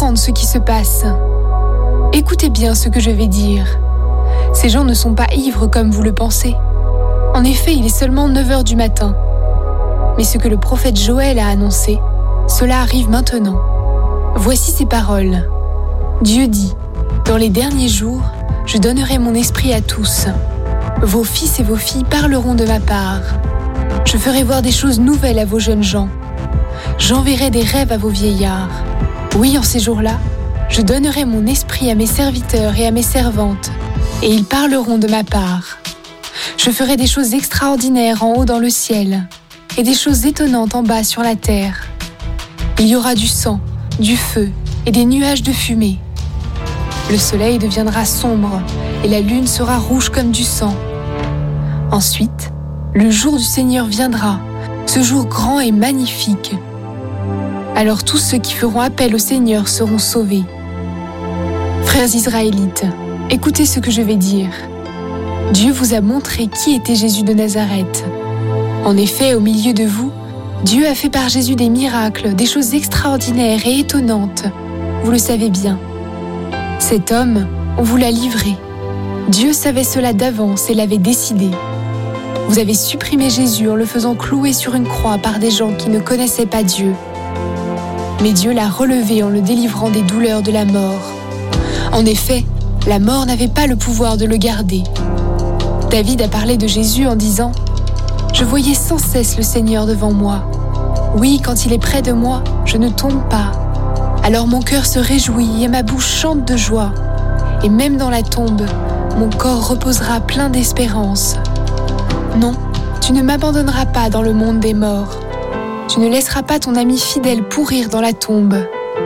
comprendre ce qui se passe. Écoutez bien ce que je vais dire. Ces gens ne sont pas ivres comme vous le pensez. En effet, il est seulement 9h du matin. Mais ce que le prophète Joël a annoncé, cela arrive maintenant. Voici ces paroles. Dieu dit, « Dans les derniers jours, je donnerai mon esprit à tous. Vos fils et vos filles parleront de ma part. Je ferai voir des choses nouvelles à vos jeunes gens. J'enverrai des rêves à vos vieillards. Oui, en ces jours-là, je donnerai mon esprit à mes serviteurs et à mes servantes, et ils parleront de ma part. Je ferai des choses extraordinaires en haut dans le ciel, et des choses étonnantes en bas sur la terre. Il y aura du sang, du feu et des nuages de fumée. Le soleil deviendra sombre, et la lune sera rouge comme du sang. Ensuite, le jour du Seigneur viendra, ce jour grand et magnifique. Alors tous ceux qui feront appel au Seigneur seront sauvés. Frères israélites, écoutez ce que je vais dire. Dieu vous a montré qui était Jésus de Nazareth. En effet, au milieu de vous, Dieu a fait par Jésus des miracles, des choses extraordinaires et étonnantes. Vous le savez bien. Cet homme, on vous l'a livré. Dieu savait cela d'avance et l'avait décidé. Vous avez supprimé Jésus en le faisant clouer sur une croix par des gens qui ne connaissaient pas Dieu. Mais Dieu l'a relevé en le délivrant des douleurs de la mort. En effet, la mort n'avait pas le pouvoir de le garder. David a parlé de Jésus en disant « Je voyais sans cesse le Seigneur devant moi. Oui, quand il est près de moi, je ne tombe pas. Alors mon cœur se réjouit et ma bouche chante de joie. Et même dans la tombe, mon corps reposera plein d'espérance. Non, tu ne m'abandonneras pas dans le monde des morts. Tu ne laisseras pas ton ami fidèle pourrir dans la tombe.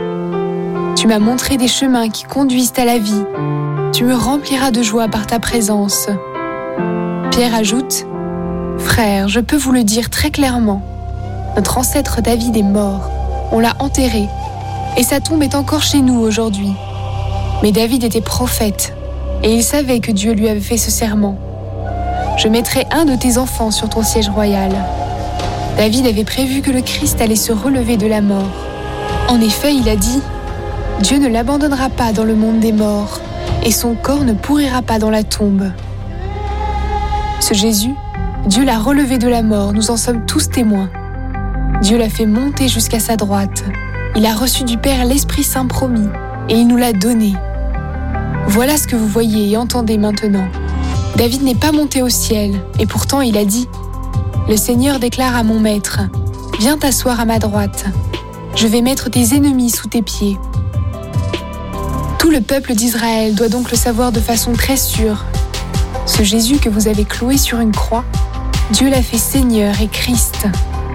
Tu m'as montré des chemins qui conduisent à la vie. Tu me rempliras de joie par ta présence. » Pierre ajoute « Frères, je peux vous le dire très clairement. Notre ancêtre David est mort. On l'a enterré. Et sa tombe est encore chez nous aujourd'hui. Mais David était prophète. Et il savait que Dieu lui avait fait ce serment. Je mettrai un de tes enfants sur ton siège royal. » David avait prévu que le Christ allait se relever de la mort. En effet, il a dit « Dieu ne l'abandonnera pas dans le monde des morts, et son corps ne pourrira pas dans la tombe. » Ce Jésus, Dieu l'a relevé de la mort, nous en sommes tous témoins. Dieu l'a fait monter jusqu'à sa droite. Il a reçu du Père l'Esprit Saint promis, et il nous l'a donné. Voilà ce que vous voyez et entendez maintenant. David n'est pas monté au ciel, et pourtant il a dit « Le Seigneur déclare à mon maître, « Viens t'asseoir à ma droite. Je vais mettre tes ennemis sous tes pieds. » Tout le peuple d'Israël doit donc le savoir de façon très sûre. Ce Jésus que vous avez cloué sur une croix, Dieu l'a fait Seigneur et Christ.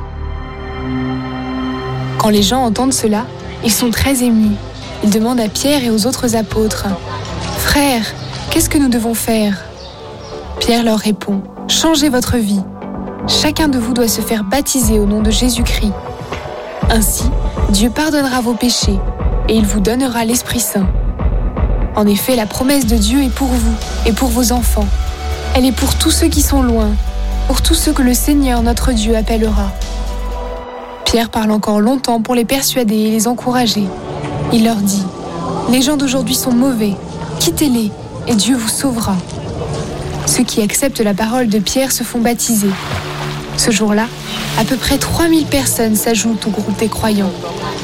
Quand les gens entendent cela, ils sont très émus. Ils demandent à Pierre et aux autres apôtres, « Frères, qu'est-ce que nous devons faire ?» Pierre leur répond, « Changez votre vie. Chacun de vous doit se faire baptiser au nom de Jésus-Christ. Ainsi, Dieu pardonnera vos péchés et il vous donnera l'Esprit Saint. En effet, la promesse de Dieu est pour vous et pour vos enfants. Elle est pour tous ceux qui sont loin, pour tous ceux que le Seigneur notre Dieu appellera. » Pierre parle encore longtemps pour les persuader et les encourager. Il leur dit, « Les gens d'aujourd'hui sont mauvais, quittez-les et Dieu vous sauvera. » Ceux qui acceptent la parole de Pierre se font baptiser. Ce jour-là, à peu près 3000 personnes s'ajoutent au groupe des croyants.